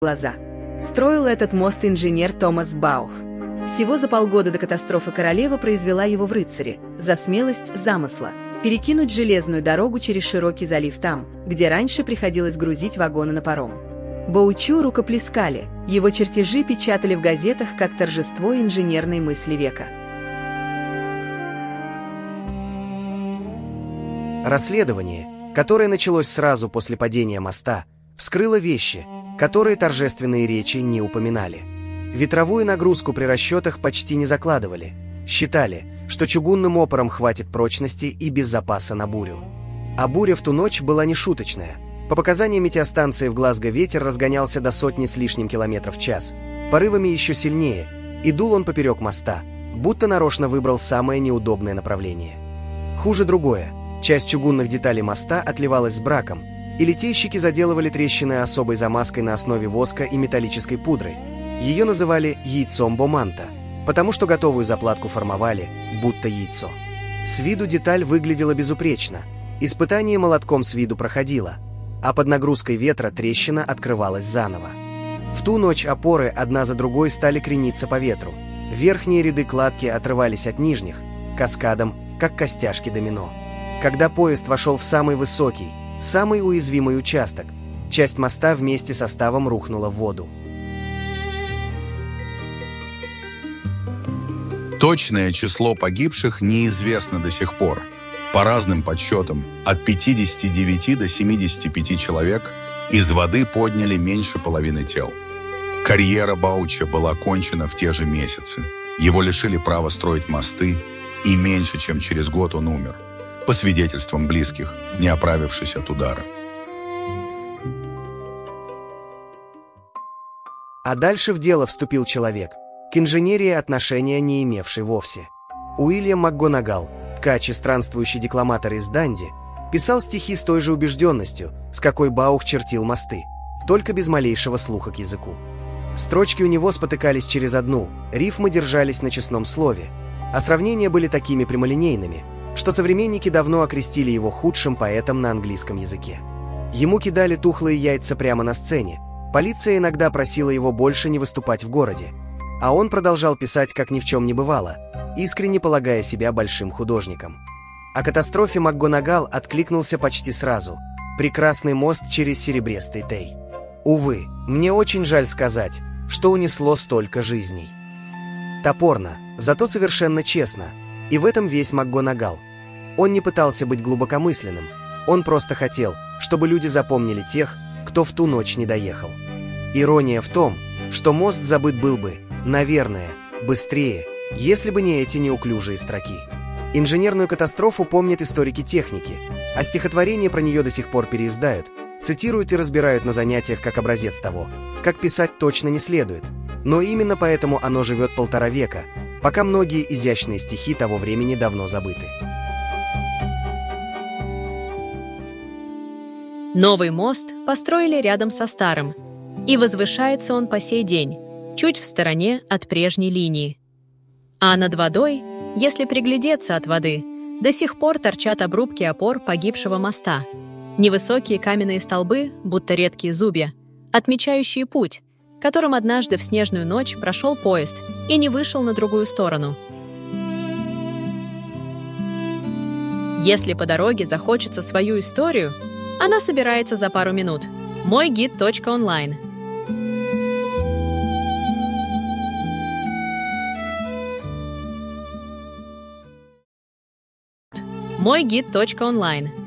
глаза. Строил этот мост инженер Томас Баух. Всего за полгода до катастрофы королева произвела его в рыцаре за смелость замысла перекинуть железную дорогу через широкий залив там, где раньше приходилось грузить вагоны на паром. Боучу рукоплескали, его чертежи печатали в газетах как торжество инженерной мысли века. Расследование, которое началось сразу после падения моста, вскрыло вещи, которые торжественные речи не упоминали. Ветровую нагрузку при расчетах почти не закладывали. Считали, что чугунным опорам хватит прочности и без запаса на бурю. А буря в ту ночь была нешуточная. По показаниям метеостанции в Глазго ветер разгонялся до 100 с лишним километров в час, порывами еще сильнее, и дул он поперек моста, будто нарочно выбрал самое неудобное направление. Хуже другое. Часть чугунных деталей моста отливалась с браком, и литейщики заделывали трещины особой замазкой на основе воска и металлической пудры. Ее называли яйцом Боманта, потому что готовую заплатку формовали, будто яйцо. С виду деталь выглядела безупречно, испытание молотком с виду проходило, а под нагрузкой ветра трещина открывалась заново. В ту ночь опоры одна за другой стали крениться по ветру. Верхние ряды кладки отрывались от нижних, каскадом, как костяшки домино. Когда поезд вошел в самый высокий, самый уязвимый участок, часть моста вместе с составом рухнула в воду. Точное число погибших неизвестно до сих пор. По разным подсчетам, от 59 до 75 человек из воды подняли меньше половины тел. Карьера Бауча была окончена в те же месяцы. Его лишили права строить мосты, и меньше чем через год он умер, по свидетельствам близких, не оправившись от удара. А дальше в дело вступил человек, к инженерии отношения не имевший вовсе. Уильям МакГонагал, ткач и странствующий декламатор из Данди, писал стихи с той же убежденностью, с какой Баух чертил мосты, только без малейшего слуха к языку. Строчки у него спотыкались через одну, рифмы держались на честном слове, а сравнения были такими прямолинейными, что современники давно окрестили его худшим поэтом на английском языке. Ему кидали тухлые яйца прямо на сцене, полиция иногда просила его больше не выступать в городе, а он продолжал писать, как ни в чем не бывало, искренне полагая себя большим художником. О катастрофе МакГонагал откликнулся почти сразу. Прекрасный мост через серебристый Тей. Увы, мне очень жаль сказать, что унесло столько жизней. Топорно, зато совершенно честно, и в этом весь МакГонагал. Он не пытался быть глубокомысленным, он просто хотел, чтобы люди запомнили тех, кто в ту ночь не доехал. Ирония в том, что мост забыт был бы, наверное, быстрее, если бы не эти неуклюжие строки. Инженерную катастрофу помнят историки техники, а стихотворения про нее до сих пор переиздают, цитируют и разбирают на занятиях как образец того, как писать точно не следует. Но именно поэтому оно живет 1,5 века, пока многие изящные стихи того времени давно забыты. Новый мост построили рядом со старым, и возвышается он по сей день, чуть в стороне от прежней линии. А над водой, если приглядеться от воды, до сих пор торчат обрубки опор погибшего моста. Невысокие каменные столбы, будто редкие зубья, отмечающие путь, которым однажды в снежную ночь прошел поезд и не вышел на другую сторону. Если по дороге захочется свою историю, она собирается за пару минут. Мойгид.онлайн. Мойгид.онлайн.